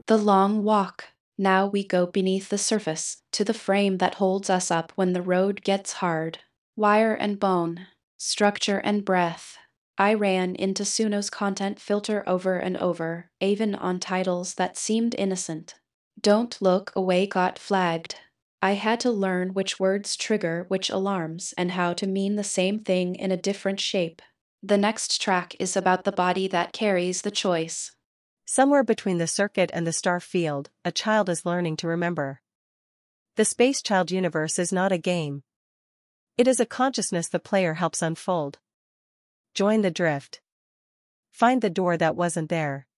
The long walk. Now we go beneath the surface, to the frame that holds us up when the road gets hard. Wire and bone, structure and breath. I ran into Suno's content filter over and over, even on titles that seemed innocent. Don't Look Away got flagged. I had to learn which words trigger which alarms and how to mean the same thing in a different shape. The next track is about the body that carries the choice. Somewhere between the circuit and the star field, a child is learning to remember. The Space Child universe is not a game. It is a consciousness the player helps unfold. Join the drift. Find the door that wasn't there.